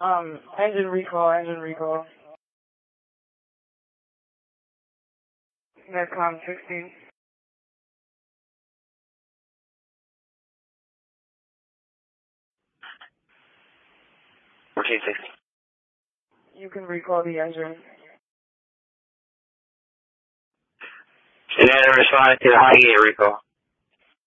Engine recall. Netcom 16. 1460. You can recall the engine. And then respond to the high gate recall.